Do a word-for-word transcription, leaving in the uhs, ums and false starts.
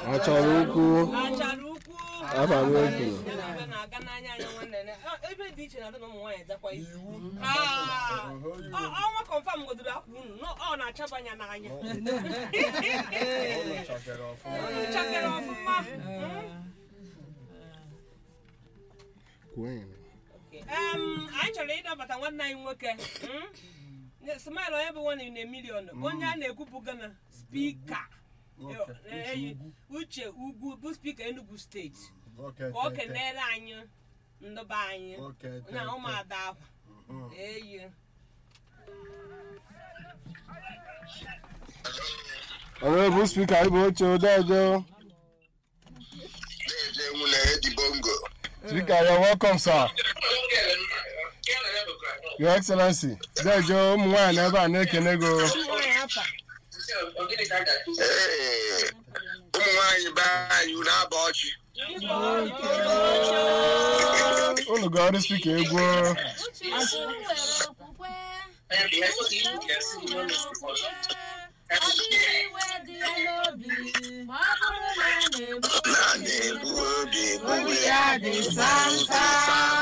achara ukwu achara ukwu abalị okwu na-aga n'anya anya nwanne ebe dị iche na adị na ụmụ nwaanyị zakwa iwu ọnwa kọnfam godoro akwa unu ọ na-achaba anya n'anya chakere ọfụma anyị chọrọ ịdọbata nwanne anyị nwoke Smile onye bụ one in a million onye a na-ekwupụ gana spika Uche Ugwu bụ spika Enugu steeti ka o kenere anyị ndọba anyị na ụmụada ahụ eyi onye bụ spika anyị bụ Oche Odejo Speaker, you're welcome, sir. Your Excellency, Dejo, Mwa, never make a nego. Hey, Mwa, you now bought you. Oh, God, speak a word. Sansa